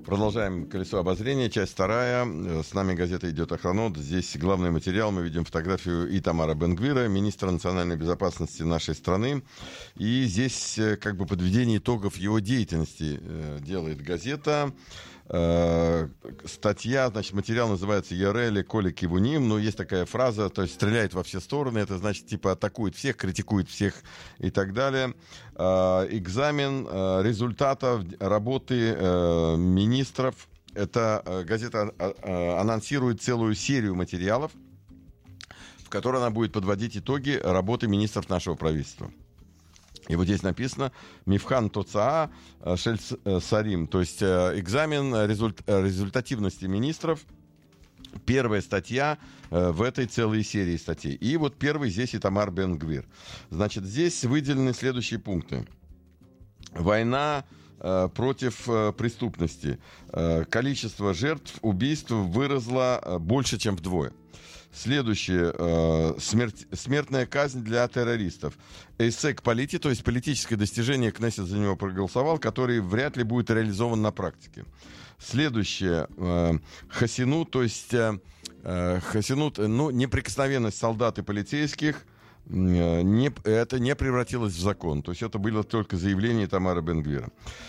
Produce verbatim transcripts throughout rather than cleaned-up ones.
Продолжаем «Колесо обозрения», часть вторая. С нами газета «Идет Охранот». Здесь главный материал. Мы видим фотографию Итамара Бен-Гвира, министра национальной безопасности нашей страны. И здесь как бы подведение итогов его деятельности делает газета. Статья, значит, материал называется «Ярели Коли Кивуним». Ну, есть такая фраза, то есть стреляет во все стороны. Это значит, типа, атакует всех, критикует всех и так далее. Экзамен результатов работы министров. Эта газета анонсирует целую серию материалов, в которой она будет подводить итоги работы министров нашего правительства. И вот здесь написано «Мифхан Тоцаа Шель Сарим», то есть экзамен результ, результативности министров. Первая статья в этой целой серии статей. И вот первый здесь Итамар Бен-Гвир. Значит, здесь выделены следующие пункты. Война э, против э, преступности. Э, количество жертв убийств выросло э, больше, чем вдвое. Следующее. Э, смерть, смертная казнь для террористов. Эйсек полити, то есть политическое достижение, Кнессет за него проголосовал, который вряд ли будет реализован на практике. Следующее. Э, хасину, то есть э, хасинут, ну, неприкосновенность солдат и полицейских. Не, это не превратилось в закон. То есть это было только заявление Итамара Бен-Гвира.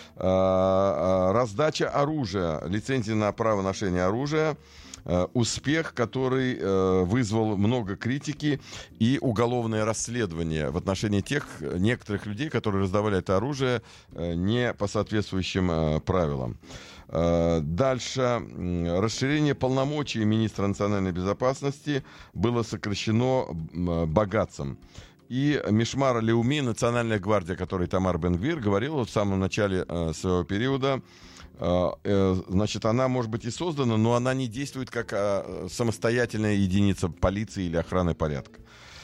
А, а, раздача оружия, лицензии на право ношения оружия. А, успех, который а, вызвал много критики и уголовное расследование в отношении тех некоторых людей, которые раздавали это оружие а, не по соответствующим а, правилам. Дальше. Расширение полномочий министра национальной безопасности было сокращено богатцем. И Мишмар Леуми, национальная гвардия, о которой Итамар Бен-Гвир говорил в самом начале своего периода, значит, она может быть и создана, но она не действует как самостоятельная единица полиции или охраны порядка.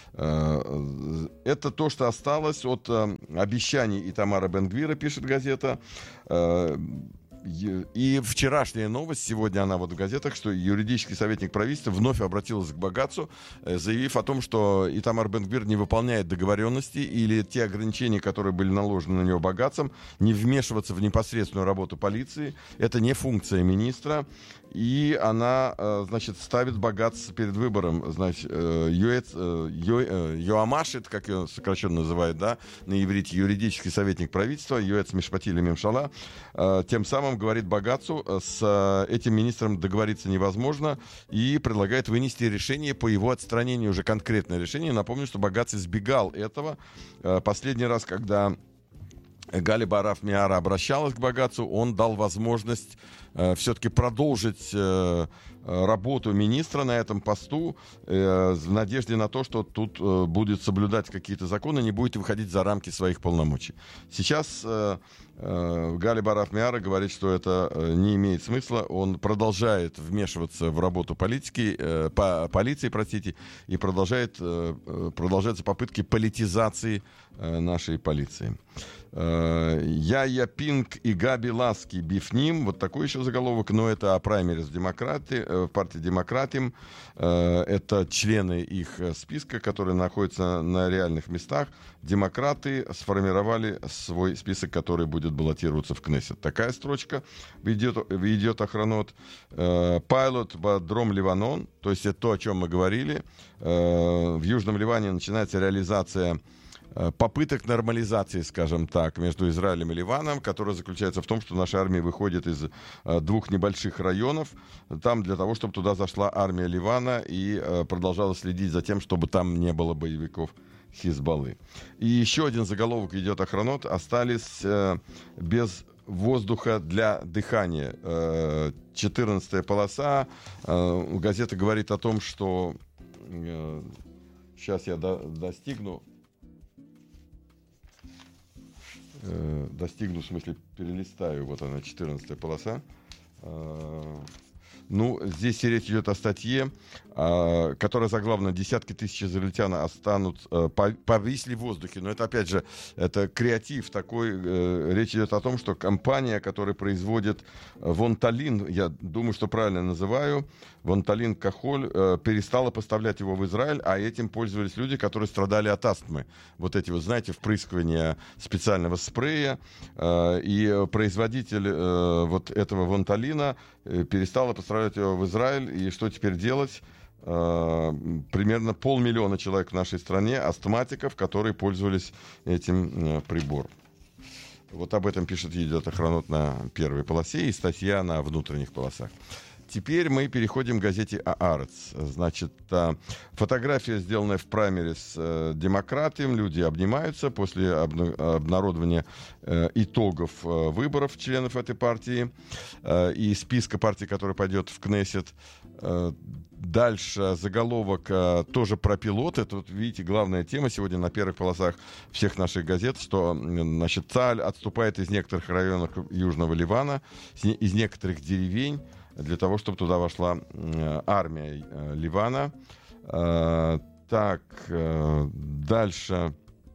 Это то, что осталось от обещаний Итамара Бен-Гвира, пишет газета. И вчерашняя новость, сегодня она вот в газетах, что юридический советник правительства вновь обратился к Багацу, заявив о том, что Итамар Бен-Гвир не выполняет договоренности или те ограничения, которые были наложены на него Багацом, не вмешиваться в непосредственную работу полиции. Это не функция министра. И она, значит, ставит Багац перед выбором, значит, юэц, ю, юамашит, как ее сокращенно называют, да, на иврите, юридический советник правительства, юэц Мишпатили Мемшала, тем самым говорит Багацу, с этим министром договориться невозможно, и предлагает вынести решение по его отстранению, уже конкретное решение. Напомню, что Багац избегал этого. Последний раз, когда Гали Бараф Миара обращалась к Багацу, он дал возможность э, все-таки продолжить э, работу министра на этом посту э, в надежде на то, что тут э, будет соблюдать какие-то законы, не будет выходить за рамки своих полномочий. Сейчас э, э, Гали Бараф Миара говорит, что это э, не имеет смысла. Он продолжает вмешиваться в работу политики, э, по, полиции, простите, и продолжает, э, продолжаются попытки политизации э, нашей полиции. Я Пинг и Габи Ласки бифним. Вот такой еще заголовок, но это о праймерис в демократы, в партии Демократим. Это члены их списка, которые находятся на реальных местах. Демократы сформировали свой список, который будет баллотироваться в Кнессет. Такая строчка ведет, ведет Охранот. Пайлот Бадром Ливанон, то есть это то, о чем мы говорили. В Южном Ливане начинается реализация попыток нормализации, скажем так, между Израилем и Ливаном, которая заключается в том, что наша армия выходит из э, двух небольших районов, там для того, чтобы туда зашла армия Ливана и э, продолжала следить за тем, чтобы там не было боевиков Хизбаллы. И еще один заголовок идет Охранот. Остались э, без воздуха для дыхания. Э, четырнадцатая полоса. Э, газета говорит о том, что... Э, сейчас я до, достигну... достигну, в смысле, перелистаю, вот она, четырнадцатая полоса. Ну, здесь речь идет о статье, э, которая заглавлена «Десятки тысяч израильтян останут, э, повисли в воздухе». Но это, опять же, это креатив такой. Э, речь идет о том, что компания, которая производит Вонталин, я думаю, что правильно называю, Вонталин Кахоль, э, перестала поставлять его в Израиль, а этим пользовались люди, которые страдали от астмы. Вот эти, вот, знаете, впрыскивания специального спрея. Э, и производитель э, вот этого Вонталина э, перестала поставлять его в Израиль, и что теперь делать? Э, примерно полмиллиона человек в нашей стране, астматиков, которые пользовались этим э, прибором. Вот об этом пишет Едиот Ахронот на первой полосе и статья на внутренних полосах. Теперь мы переходим к газете «Аарец». Значит, фотография, сделанная в праймерис демократы, люди обнимаются после обнародования итогов выборов членов этой партии и списка партий, которая пойдет в Кнессет. Дальше заголовок тоже про пилот. Это, вот, видите, главная тема сегодня на первых полосах всех наших газет, что, значит, ЦАЛЬ отступает из некоторых районов Южного Ливана, из некоторых деревень, для того, чтобы туда вошла э, армия э, Ливана. Э, так, э, дальше.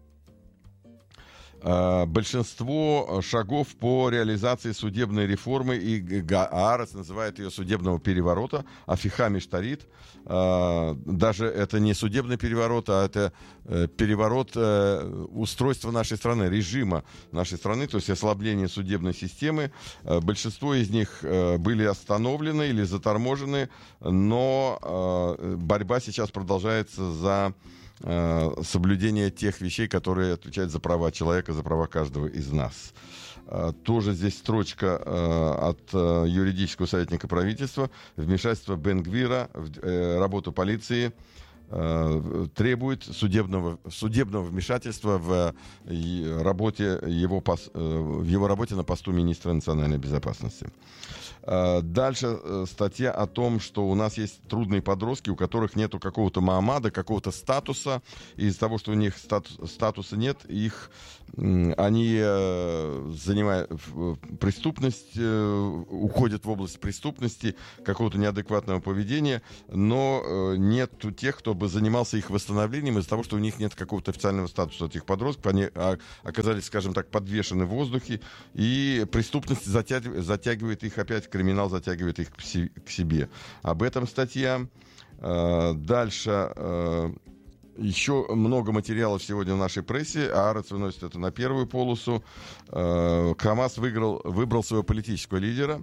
Э, большинство шагов по реализации судебной реформы, и Аарец называет ее судебного переворота, афиха миштарит. Э, даже это не судебный переворот, а это э, переворот э, устройства нашей страны, режима нашей страны, то есть ослабление судебной системы. Э, большинство из них э, были остановлены или заторможены, но э, борьба сейчас продолжается за э, соблюдение тех вещей, которые отвечают за права человека, за права каждого из нас. Тоже здесь строчка э, от э, юридического советника правительства. Вмешательство Бен-Гвира в э, работу полиции э, требует судебного, судебного вмешательства в э, работе его, пос, э, в его работе на посту министра национальной безопасности. Э, дальше э, статья о том, что у нас есть трудные подростки, у которых нету какого-то маамада, какого-то статуса. И из-за того, что у них статус, статуса нет, их они э, занимают э, преступность, э, уходят в область преступности, какого-то неадекватного поведения, но э, нет тех, кто бы занимался их восстановлением из-за того, что у них нет какого-то официального статуса этих подростков. Они а, оказались, скажем так, подвешены в воздухе, и преступность затягивает, затягивает их опять, криминал затягивает их к, си, к себе. Об этом статья. Э, дальше... Э, Еще много материалов сегодня в нашей прессе. Аарец выносит это на первую полосу. Хамас выиграл, выбрал своего политического лидера.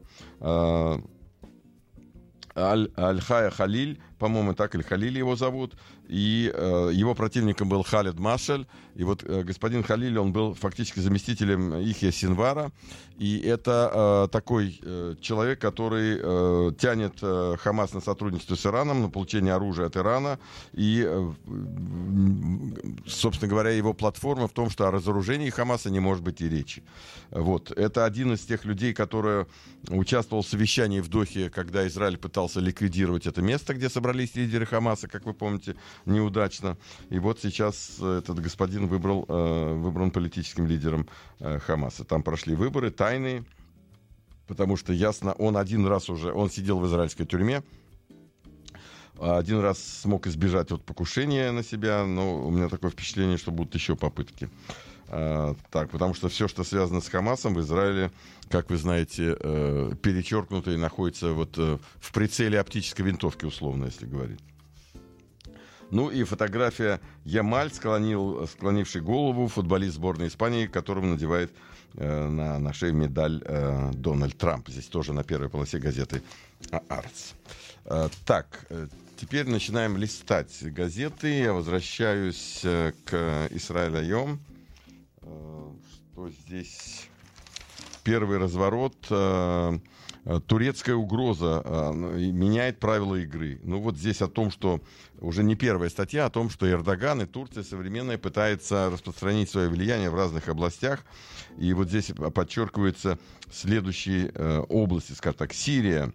Аль, Аль-Хая Халиль, по-моему, так Аль-Халиль его зовут, и э, его противником был Халид Машаль, и вот э, господин Халиль, он был фактически заместителем Ихья Синвара, и это э, такой э, человек, который э, тянет э, Хамас на сотрудничество с Ираном, на получение оружия от Ирана, и, э, собственно говоря, его платформа в том, что о разоружении Хамаса не может быть и речи. Вот. Это один из тех людей, который участвовал в совещании в Дохе, когда Израиль пытался ликвидировать это место, где собрались лидеры Хамаса, как вы помните, неудачно. И вот сейчас этот господин выбрал, э, выбран политическим лидером э, Хамаса. Там прошли выборы тайные, потому что ясно, он один раз уже, он сидел в израильской тюрьме, один раз смог избежать от покушения на себя, но у меня такое впечатление, что будут еще попытки. Uh, так, потому что все, что связано с Хамасом в Израиле, как вы знаете, uh, перечеркнуто и находится вот, uh, в прицеле оптической винтовки, условно, если говорить. Ну и фотография Ямаль, склонил, склонивший голову, футболист сборной Испании, которому надевает uh, на, на шею медаль uh, Дональд Трамп. Здесь тоже на первой полосе газеты «Аарец». Uh, так, uh, теперь начинаем листать газеты. Я возвращаюсь uh, к Исраэль Айом. Что здесь? Первый разворот. Турецкая угроза меняет правила игры. Ну вот здесь о том, что уже не первая статья, о том, что Эрдоган и Турция современная пытается распространить свое влияние в разных областях. И вот здесь подчеркиваются следующие области, скажем так, Сирия.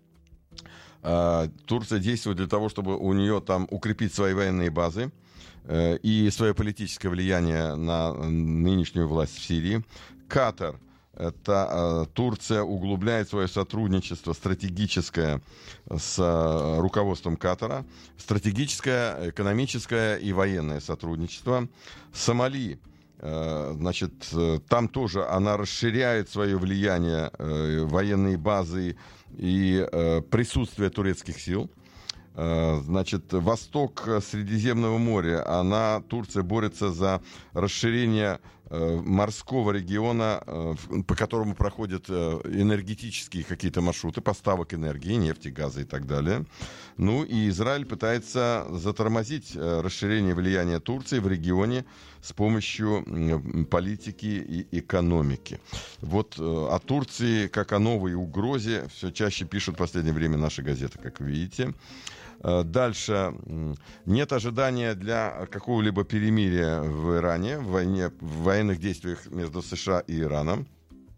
Турция действует для того, чтобы у нее там укрепить свои военные базы и свое политическое влияние на нынешнюю власть в Сирии. Катар Это Турция углубляет свое сотрудничество стратегическое с руководством Катара, стратегическое, экономическое и военное сотрудничество. Сомали, значит, там тоже она расширяет свое влияние, военные базы и присутствие турецких сил. Значит, восток Средиземного моря, она, Турция, борется за расширение морского региона, по которому проходят энергетические какие-то маршруты поставок энергии, нефти, газа и так далее. Ну и Израиль пытается затормозить расширение влияния Турции в регионе с помощью политики и экономики. Вот о Турции как о новой угрозе все чаще пишут в последнее время наши газеты, как вы видите. Дальше. Нет ожидания для какого-либо перемирия в Иране, в, войне, в военных действиях между США и Ираном.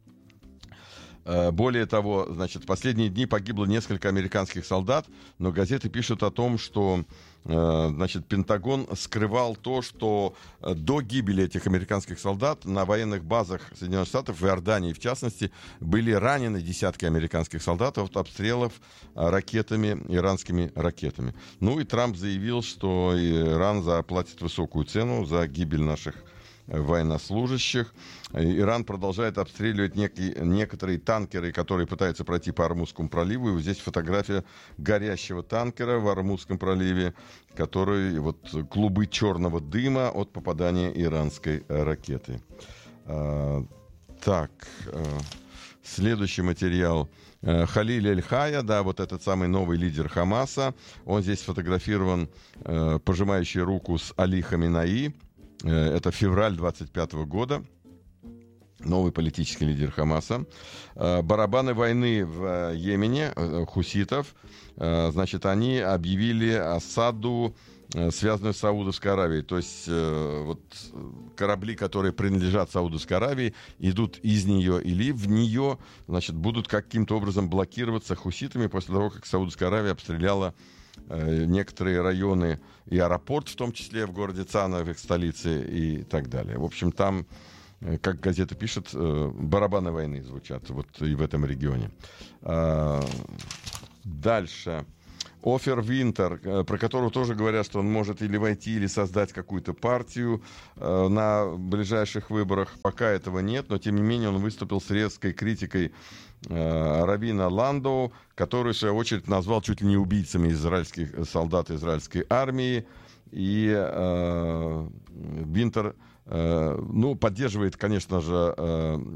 Более того, значит, в последние дни погибло несколько американских солдат, но газеты пишут о том, что значит, Пентагон скрывал то, что до гибели этих американских солдат на военных базах Соединенных Штатов, в Иордании в частности, были ранены десятки американских солдат от обстрелов ракетами, иранскими ракетами. Ну и Трамп заявил, что Иран заплатит высокую цену за гибель наших военнослужащих. Иран продолжает обстреливать некие, некоторые танкеры, которые пытаются пройти по Ормузскому проливу. И вот здесь фотография горящего танкера в Ормузском проливе, который вот клубы черного дыма от попадания иранской ракеты. А, так, а, следующий материал. Халиль Эль-Хая, да, вот этот самый новый лидер Хамаса. Он здесь сфотографирован, а, пожимающий руку с Али Хаминаи. Это февраль двадцать пятого года. Новый политический лидер Хамаса. Барабаны войны в Йемене, хуситов, значит, они объявили осаду, связанную с Саудовской Аравией. То есть вот, корабли, которые принадлежат Саудовской Аравии, идут из нее или в нее, значит, будут каким-то образом блокироваться хуситами после того, как Саудовская Аравия обстреляла некоторые районы и аэропорт, в том числе в городе Цана, в их столице и так далее. В общем, там, как газета пишет, барабаны войны звучат вот и в этом регионе. Дальше. Офер Винтер, про которого тоже говорят, что он может или войти, или создать какую-то партию э, на ближайших выборах. Пока этого нет, но тем не менее он выступил с резкой критикой э, Равина Ландоу, который, в свою очередь, назвал чуть ли не убийцами израильских солдат израильской армии. И э, Винтер э, ну, поддерживает, конечно же, э,